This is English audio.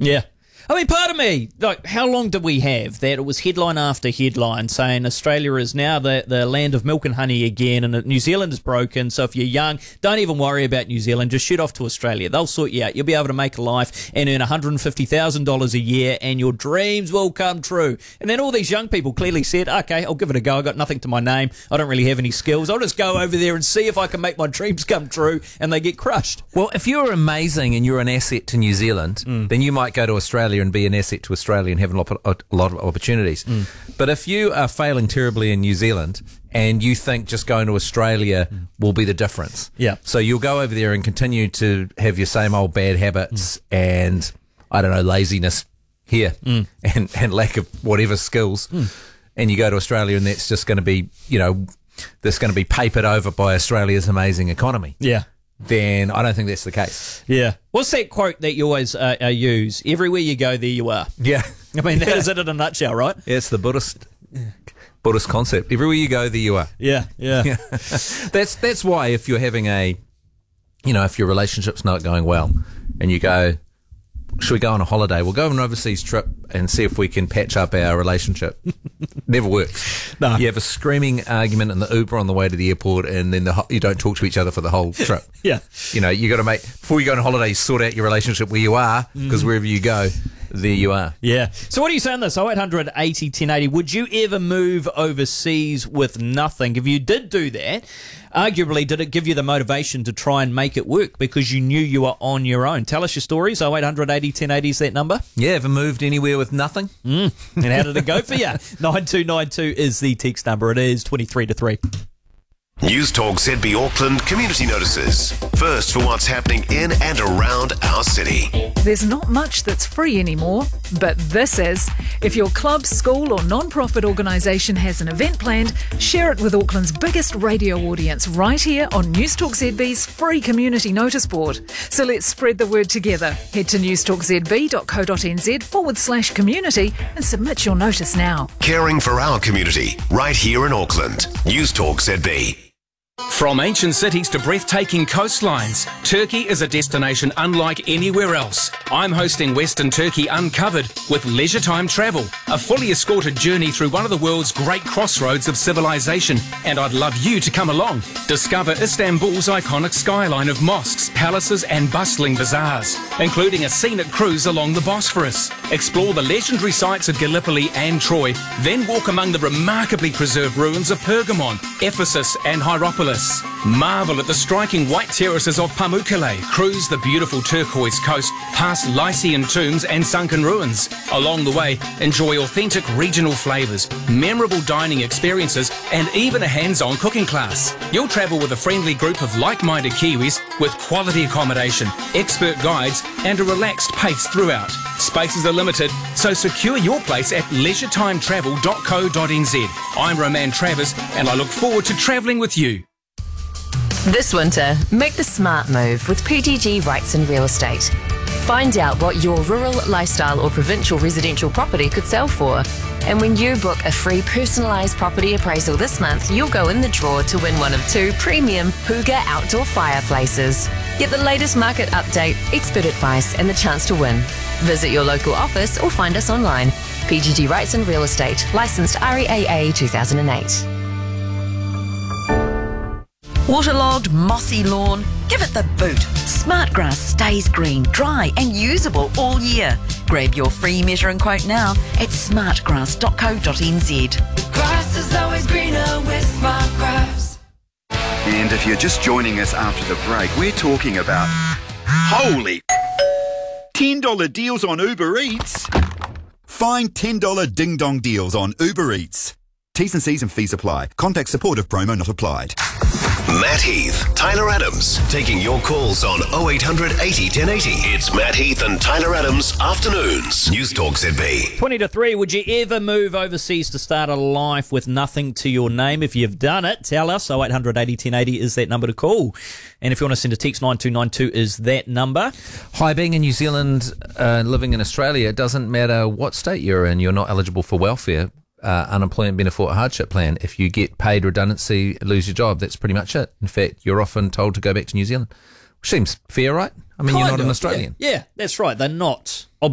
Yeah. I mean, part of me, like, how long did we have that it was headline after headline saying Australia is now the land of milk and honey again, and New Zealand is broken, so if you're young, don't even worry about New Zealand, just shoot off to Australia. They'll sort you out. You'll be able to make a life and earn $150,000 a year, and your dreams will come true. And then all these young people clearly said, okay, I'll give it a go. I got nothing to my name. I don't really have any skills. I'll just go over there and see if I can make my dreams come true, and they get crushed. Well, if you're amazing and you're an asset to New Zealand, then you might go to Australia and be an asset to Australia and have a lot of opportunities. But if you are failing terribly in New Zealand and you think just going to Australia will be the difference, so you'll go over there and continue to have your same old bad habits and, I don't know, laziness here and lack of whatever skills, and you go to Australia and that's just going to be, that's going to be papered over by Australia's amazing economy. Yeah. Then I don't think that's the case. Yeah. What's that quote that you always use? Everywhere you go, there you are. Yeah. I mean, that is it in a nutshell, right? Yeah, it's the Buddhist concept. Everywhere you go, there you are. Yeah. That's why if you're having if your relationship's not going well and you go, should we go on a holiday? We'll go on an overseas trip and see if we can patch up our relationship. Never works. No. You have a screaming argument in the Uber on the way to the airport, and then you don't talk to each other for the whole trip. Yeah. You got to before you go on a holiday, you sort out your relationship where you are, because wherever you go, there you are. Yeah. So what do you say on this? 0800 80 1080. Would you ever move overseas with nothing? If you did do that, arguably, did it give you the motivation to try and make it work because you knew you were on your own? Tell us your stories. 0800 80 1080 is that number. Yeah, ever moved anywhere with nothing? And how did it go for you? 9292 is the text number. It is 23 to 3. News Talk ZB Auckland community notices. First for what's happening in and around our city. There's not much that's free anymore, but this is. If your club, school or non-profit organisation has an event planned, share it with Auckland's biggest radio audience right here on News Talk ZB's free community notice board. So let's spread the word together. Head to newstalkzb.co.nz/community and submit your notice now. Caring for our community right here in Auckland. News Talk ZB. From ancient cities to breathtaking coastlines, Turkey is a destination unlike anywhere else. I'm hosting Western Turkey Uncovered with Leisure Time Travel, a fully escorted journey through one of the world's great crossroads of civilization, and I'd love you to come along. Discover Istanbul's iconic skyline of mosques, palaces and bustling bazaars, including a scenic cruise along the Bosphorus. Explore the legendary sites of Gallipoli and Troy, then walk among the remarkably preserved ruins of Pergamon, Ephesus and Hierapolis. Marvel at the striking white terraces of Pamukkale, cruise the beautiful turquoise coast, past Lycian tombs and sunken ruins. Along the way, enjoy authentic regional flavours, memorable dining experiences and even a hands-on cooking class. You'll travel with a friendly group of like-minded Kiwis with quality accommodation, expert guides and a relaxed pace throughout. Spaces are limited, so secure your place at leisuretime.travel.co.nz. I'm Roman Travers and I look forward to travelling with you. This winter, make the smart move with PGG Wrightson Real Estate. Find out what your rural, lifestyle or provincial residential property could sell for. And when you book a free personalised property appraisal this month, you'll go in the draw to win one of 2 premium Hygge outdoor fireplaces. Get the latest market update, expert advice and the chance to win. Visit your local office or find us online. PGG Wrightson Real Estate, licensed REAA 2008. Waterlogged, mossy lawn? Give it the boot. Smartgrass stays green, dry and usable all year. Grab your free measuring quote now at smartgrass.co.nz. Grass is always greener with Smartgrass. And if you're just joining us after the break, we're talking about holy $10 deals on Uber Eats. Find $10 ding-dong deals on Uber Eats. T's and C's and fees apply. Contact support if promo not applied. Matt Heath, Tyler Adams, taking your calls on 0800 80 1080. It's Matt Heath and Tyler Adams Afternoons. News Talk ZB. 20 to 3. Would you ever move overseas to start a life with nothing to your name? If you've done it, tell us. 0800 80 1080 is that number to call. And if you want to send a text, 9292 is that number. Hi, being in New Zealand, living in Australia, it doesn't matter what state you're in, you're not eligible for welfare. Unemployment benefit or hardship plan. If you get paid redundancy, lose your job, that's pretty much it. In fact, you're often told to go back to New Zealand. Which seems fair, right? I mean, you're not an Australian. Yeah, that's right. They're not